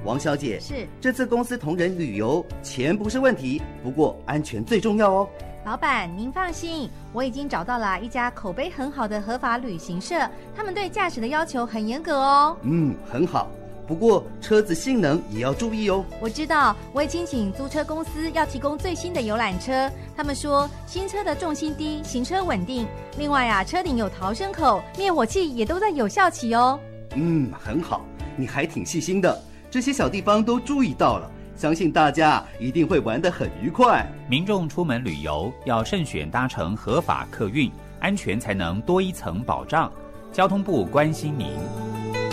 王小姐， 是， 这次公司同仁旅游，钱不是问题，不过安全最重要哦。 老板，您放心，我已经找到了一家口碑很好的合法旅行社，他们对驾驶的要求很严格哦。 很好，不过车子性能也要注意哦。 我知道，我已经请租车公司要提供最新的游览车，他们说新车的重心低，行车稳定。另外啊，车顶有逃生口，灭火器也都在有效期哦。 很好，你还挺细心的，这些小地方都注意到了。相信大家一定会玩得很愉快。 民众出门旅游要慎选搭乘合法客运，安全才能多一层保障。交通部关心您。